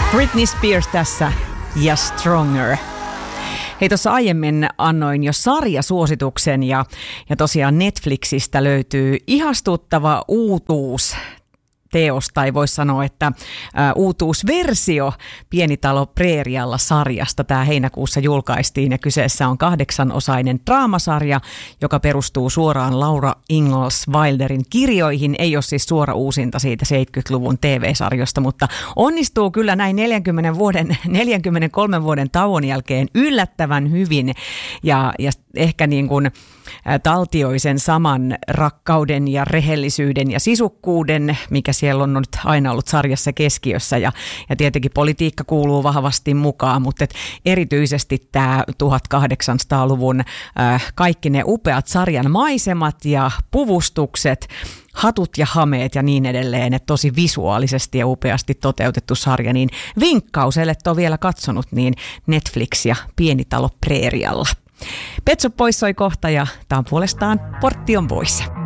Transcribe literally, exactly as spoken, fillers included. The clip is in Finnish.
Britney Spears tässä ja Stronger. Hei, tuossa aiemmin annoin jo sarjasuosituksen ja, ja tosiaan Netflixistä löytyy ihastuttava uutuus. Teos, tai voisi sanoa, että ä, uutuusversio Pienitalo Preerialla -sarjasta. Tämä heinäkuussa julkaistiin ja kyseessä on kahdeksanosainen draamasarja, joka perustuu suoraan Laura Ingalls Wilderin kirjoihin. Ei ole siis suora uusinta siitä seitsemänkymmentäluvun T V-sarjosta, mutta onnistuu kyllä näin neljänkymmenen vuoden, neljänkymmenenkolmen vuoden tauon jälkeen yllättävän hyvin ja, ja ehkä niin kuin ä, taltioi sen saman rakkauden ja rehellisyyden ja sisukkuuden, mikä siellä on nyt aina ollut sarjassa keskiössä ja, ja tietenkin politiikka kuuluu vahvasti mukaan, mutta et erityisesti tämä tuhatkahdeksansataaluvun äh, kaikki ne upeat sarjan maisemat ja puvustukset, hatut ja hameet ja niin edelleen, että tosi visuaalisesti ja upeasti toteutettu sarja, niin vinkkaus, ellet ole vielä katsonut, niin Netflix ja Pienitalo Preerialla. Pet Shop Boys soi kohta ja tämä on puolestaan Portti on poissa.